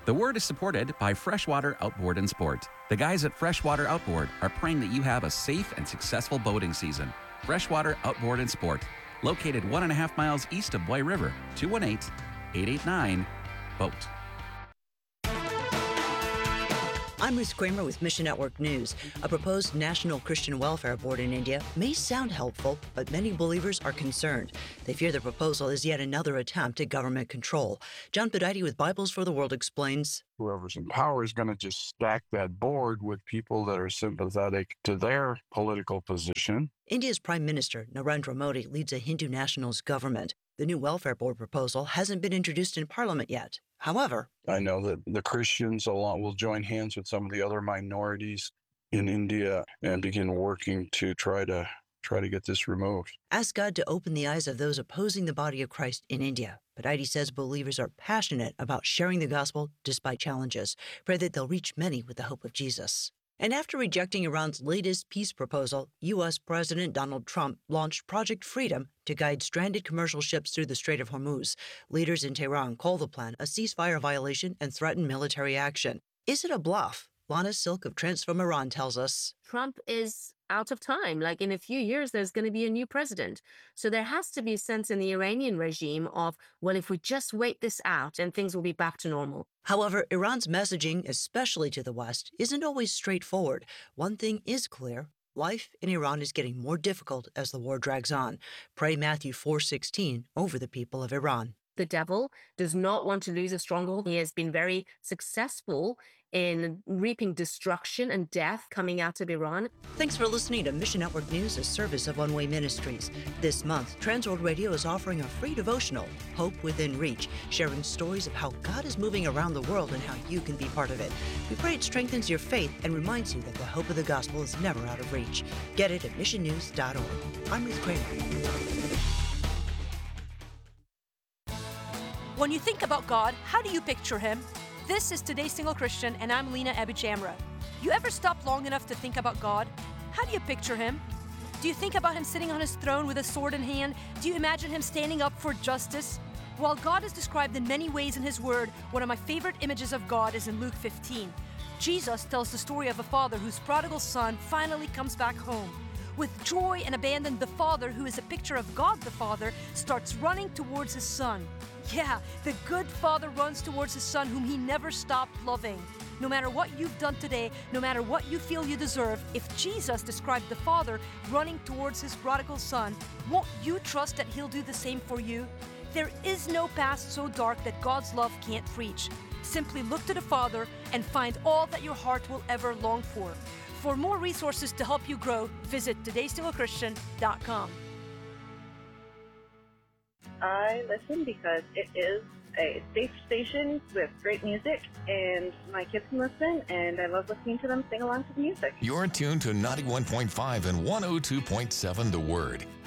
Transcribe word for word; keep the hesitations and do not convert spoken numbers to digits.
The Word is supported by Freshwater Outboard and Sport. The guys at Freshwater Outboard are praying that you have a safe and successful boating season. Freshwater Outboard and Sport, located one and a half miles east of Boy River, two one eight, eight eight nine, BOAT. I'm Ruth Kramer with Mission Network News. A proposed National Christian Welfare Board in India may sound helpful, but many believers are concerned. They fear the proposal is yet another attempt at government control. John Pedite with Bibles for the World explains. Whoever's in power is going to just stack that board with people that are sympathetic to their political position. India's Prime Minister Narendra Modi leads a Hindu nationalist government. The new welfare board proposal hasn't been introduced in Parliament yet. However, I know that the Christians along will join hands with some of the other minorities in India and begin working to try to try to get this removed. Ask God to open the eyes of those opposing the body of Christ in India. Pedite says believers are passionate about sharing the gospel despite challenges. Pray that they'll reach many with the hope of Jesus. And after rejecting Iran's latest peace proposal, U S. President Donald Trump launched Project Freedom to guide stranded commercial ships through the Strait of Hormuz. Leaders in Tehran call the plan a ceasefire violation and threaten military action. Is it a bluff? Lana Silk of Transform Iran tells us. Trump is out of time. Like in a few years, there's going to be a new president. So there has to be a sense in the Iranian regime of, well, if we just wait this out and things will be back to normal. However, Iran's messaging, especially to the West, isn't always straightforward. One thing is clear. Life in Iran is getting more difficult as the war drags on. Pray Matthew four sixteen over the people of Iran. The devil does not want to lose a stronghold. He has been very successful in reaping destruction and death coming out of Iran. Thanks for listening to Mission Network News, a service of One Way Ministries. This month, Transworld Radio is offering a free devotional, Hope Within Reach, sharing stories of how God is moving around the world and how you can be part of it. We pray it strengthens your faith and reminds you that the hope of the gospel is never out of reach. Get it at mission news dot org. I'm Ruth Kramer. When you think about God, how do you picture Him? This is Today's Single Christian, and I'm Lena Abichamra. You ever stop long enough to think about God? How do you picture Him? Do you think about Him sitting on His throne with a sword in hand? Do you imagine Him standing up for justice? While God is described in many ways in His Word, one of my favorite images of God is in Luke fifteen. Jesus tells the story of a father whose prodigal son finally comes back home. With joy and abandon, the father, who is a picture of God the Father, starts running towards his son. Yeah, the good father runs towards his son whom he never stopped loving. No matter what you've done today, no matter what you feel you deserve, if Jesus described the father running towards his prodigal son, won't you trust that he'll do the same for you? There is no past so dark that God's love can't reach. Simply look to the Father and find all that your heart will ever long for. For more resources to help you grow, visit todays single christian dot com. I listen because it is a safe station with great music, and my kids can listen, and I love listening to them sing along to the music. You're tuned to ninety-one point five and one oh two point seven The Word.